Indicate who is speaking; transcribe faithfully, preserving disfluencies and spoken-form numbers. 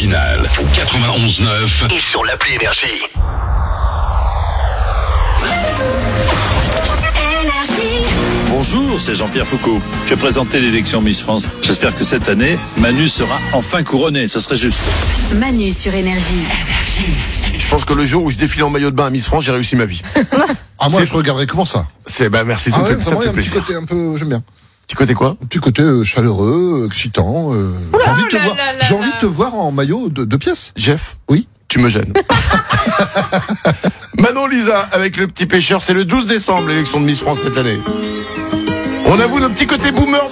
Speaker 1: matinale, quatre-vingt-onze neuf et sur l'appli Énergie.
Speaker 2: Bonjour, c'est Jean-Pierre Foucault. Je vais présenter l'élection Miss France. J'espère que cette année, Manu sera enfin couronnée. Ce serait juste.
Speaker 3: Manu sur Énergie. Énergie.
Speaker 4: Je pense que le jour où je défile en maillot de bain à Miss France, j'ai réussi ma vie.
Speaker 5: Ah, moi,
Speaker 4: C'est-
Speaker 5: je regarderais comment ça.
Speaker 4: C'est, bah, merci, ça
Speaker 5: Ah
Speaker 4: me
Speaker 5: ouais,
Speaker 4: fait, ça me
Speaker 5: vraiment, il y
Speaker 4: fait
Speaker 5: a un petit
Speaker 4: plaisir.
Speaker 5: côté un peu, j'aime bien.
Speaker 4: Petit côté quoi?
Speaker 5: Un petit côté euh, chaleureux, excitant. Euh, j'ai envie de te voir. J'ai envie de te voir en maillot de, de pièces.
Speaker 4: Jeff?
Speaker 5: Oui.
Speaker 4: Tu me gênes. Manon Lisa, avec le petit pêcheur, c'est le douze décembre, l'élection de Miss France cette année. On avoue nos petits côtés boomer